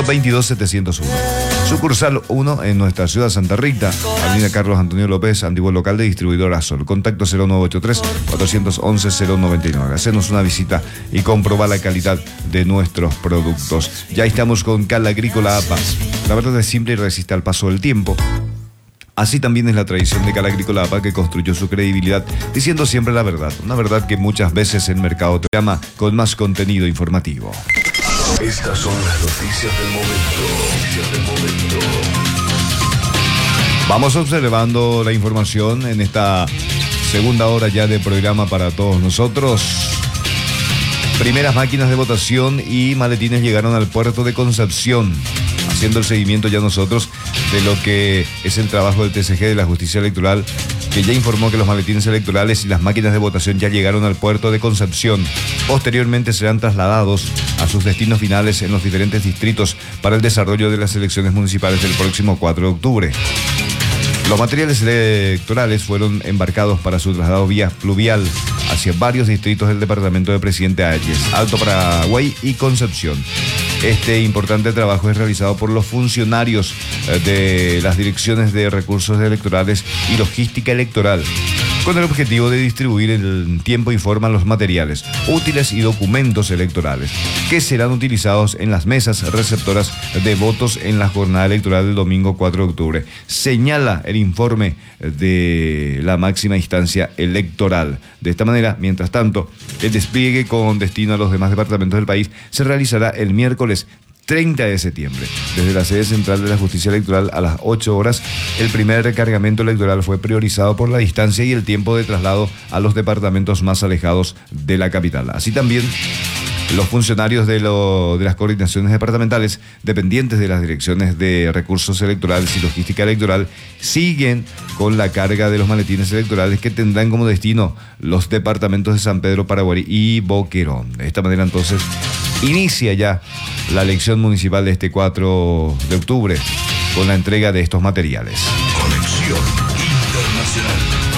22701. Sucursal 1 en nuestra ciudad Santa Rita, Avenida Carlos Antonio López, antiguo local de distribuidora Sol. Contacto 0983-411-099. Hacenos una visita y comprobar la calidad de nuestros productos. Ya estamos con Cal Agrícola APA. La verdad es simple y resiste al paso del tiempo. Así también es la tradición de Cal Agrícola APA, que construyó su credibilidad diciendo siempre la verdad. Una verdad que muchas veces el mercado te llama con más contenido informativo. Estas son las noticias del momento. Vamos observando la información en esta segunda hora ya de programa para todos nosotros. Primeras máquinas de votación y maletines llegaron al puerto de Concepción, haciendo el seguimiento ya nosotros de lo que es el trabajo del TSG de la Justicia Electoral, que ya informó que los maletines electorales y las máquinas de votación ya llegaron al puerto de Concepción. Posteriormente serán trasladados a sus destinos finales en los diferentes distritos para el desarrollo de las elecciones municipales del próximo 4 de octubre. Los materiales electorales fueron embarcados para su traslado vía fluvial hacia varios distritos del departamento de Presidente Hayes, Alto Paraguay y Concepción. Este importante trabajo es realizado por los funcionarios de las direcciones de recursos electorales y logística electoral, con el objetivo de distribuir en tiempo y forma los materiales útiles y documentos electorales que serán utilizados en las mesas receptoras de votos en la jornada electoral del domingo 4 de octubre. Señala el informe de la máxima instancia electoral. De esta manera, mientras tanto, el despliegue con destino a los demás departamentos del país se realizará el miércoles 30 de septiembre. Desde la sede central de la Justicia Electoral a las 8 horas, el primer recargamento electoral fue priorizado por la distancia y el tiempo de traslado a los departamentos más alejados de la capital. Así también, los funcionarios de las coordinaciones departamentales dependientes de las direcciones de recursos electorales y logística electoral siguen con la carga de los maletines electorales que tendrán como destino los departamentos de San Pedro, Paraguarí y Boquerón. De esta manera, entonces, inicia ya la elección municipal de este 4 de octubre con la entrega de estos materiales. Conexión Internacional.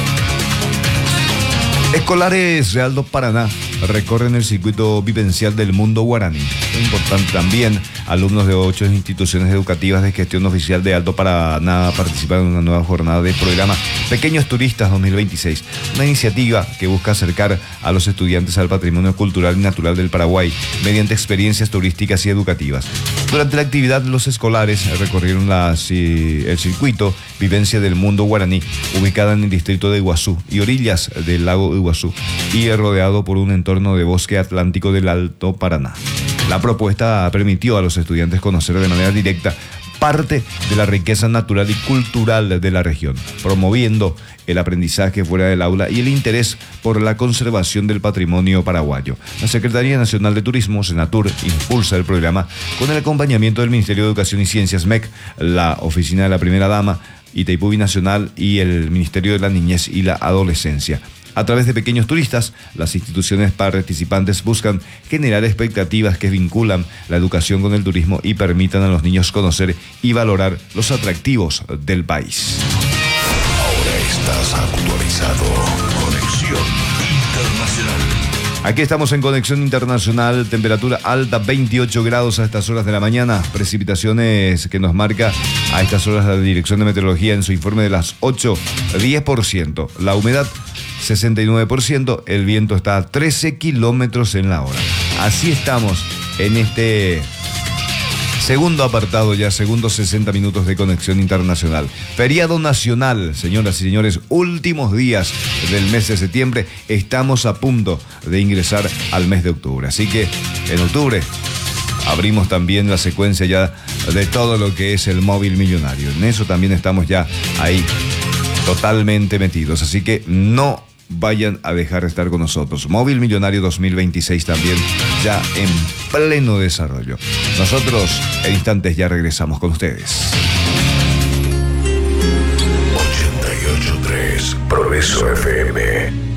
Escolares de Alto Paraná recorren el circuito vivencial del mundo guaraní. Es importante también, alumnos de 8 instituciones educativas de gestión oficial de Alto Paraná participaron en una nueva jornada del programa Pequeños Turistas 2026, una iniciativa que busca acercar a los estudiantes al patrimonio cultural y natural del Paraguay mediante experiencias turísticas y educativas. Durante la actividad, los escolares recorrieron el circuito Vivencia del Mundo Guaraní, ubicada en el distrito de Iguazú y orillas del lago Iguazú, y rodeado por un entorno de bosque atlántico del Alto Paraná. La propuesta permitió a los estudiantes conocer de manera directa parte de la riqueza natural y cultural de la región, promoviendo el aprendizaje fuera del aula y el interés por la conservación del patrimonio paraguayo. La Secretaría Nacional de Turismo, Senatur, impulsa el programa con el acompañamiento del Ministerio de Educación y Ciencias, MEC, la Oficina de la Primera Dama, Itaipú Binacional y el Ministerio de la Niñez y la Adolescencia. A través de Pequeños Turistas, las instituciones participantes buscan generar expectativas que vinculan la educación con el turismo y permitan a los niños conocer y valorar los atractivos del país. Ahora estás actualizado. Conexión Internacional. Aquí estamos en Conexión Internacional, temperatura alta, 28 grados a estas horas de la mañana, precipitaciones que nos marca a estas horas la Dirección de Meteorología en su informe de las 8, 10%, la humedad 69%, el viento está a 13 kilómetros en la hora. Así estamos en este segundo apartado, ya segundos 60 minutos de Conexión Internacional. Feriado nacional, señoras y señores, últimos días del mes de septiembre. Estamos a punto de ingresar al mes de octubre. Así que en octubre abrimos también la secuencia ya de todo lo que es el móvil millonario. En eso también estamos ya ahí totalmente metidos. Así que no vayan a dejar de estar con nosotros. Móvil Millonario 2026 también ya en pleno desarrollo. Nosotros en instantes ya regresamos con ustedes. 88.3 Progreso FM.